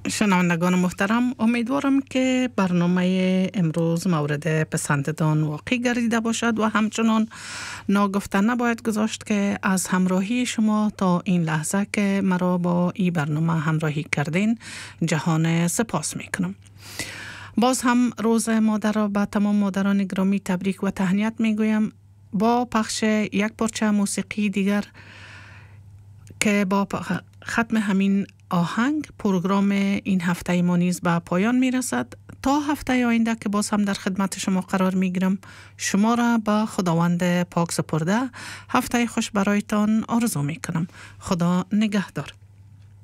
شنوندگان محترم، امیدوارم که برنامه امروز مورد پسندتان واقع گردیده باشد و همچنان ناگفته نباید گذاشت که از همراهی شما تا این لحظه که مرا با این برنامه همراهی کردین جهان سپاس میکنم. باز هم روز مادر را به تمام مادران گرامی تبریک و تهنیت میگویم. با پخش یک پارچه موسیقی دیگر که با ختم همین آهنگ پروگرام این هفته ما نیز به پایان میرسد. تا هفته آینده که باز هم در خدمت شما قرار میگیرم، شما را به خداوند پاک سپرده هفته خوش برایتان آرزو میکنم. خدا نگهدار.